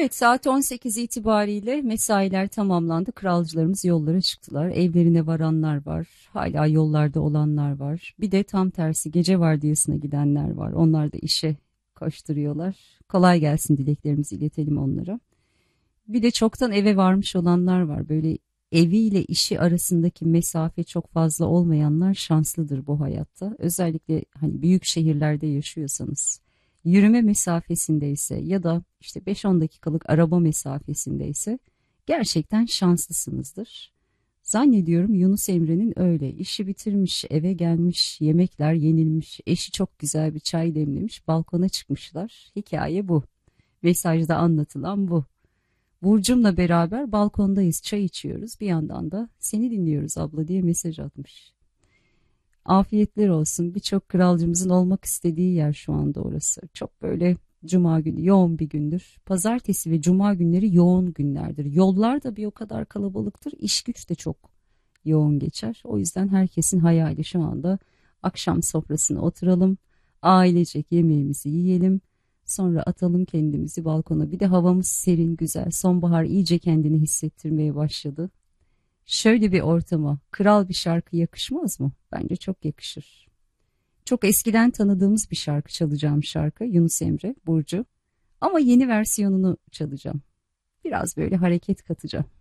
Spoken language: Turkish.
Evet, saat 18 itibariyle mesailer tamamlandı. Kralcılarımız yollara çıktılar. Evlerine varanlar var. Hala yollarda olanlar var. Bir de tam tersi gece vardiyasına gidenler var. Onlar da işe koşturuyorlar. Kolay gelsin dileklerimizi iletelim onlara. Bir de çoktan eve varmış olanlar var. Böyle eviyle işi arasındaki mesafe çok fazla olmayanlar şanslıdır bu hayatta. Özellikle hani büyük şehirlerde yaşıyorsanız. Yürüme mesafesindeyse ya da işte 5-10 dakikalık araba mesafesindeyse gerçekten şanslısınızdır. Zannediyorum Yunus Emre'nin öyle işi bitirmiş, eve gelmiş, yemekler yenilmiş, eşi çok güzel bir çay demlemiş, balkona çıkmışlar. Hikaye bu. Mesajda anlatılan bu. Burcum'la beraber balkondayız, çay içiyoruz. Bir yandan da seni dinliyoruz abla diye mesaj atmış. Afiyetler olsun. Birçok kralcımızın olmak istediği yer şu anda orası. Çok böyle cuma günü yoğun bir gündür. Pazartesi ve cuma günleri yoğun günlerdir. Yollar da bir o kadar kalabalıktır. İş güç de çok yoğun geçer. O yüzden herkesin hayali şu anda akşam sofrasına oturalım. Ailecek yemeğimizi yiyelim. Sonra atalım kendimizi balkona. Bir de havamız serin, güzel. Sonbahar iyice kendini hissettirmeye başladı. Şöyle bir ortama kral bir şarkı yakışmaz mı? Bence çok yakışır. Çok eskiden tanıdığımız bir şarkı çalacağım şarkı. Yunus Emre, Burcu. Ama yeni versiyonunu çalacağım. Biraz böyle hareket katacağım.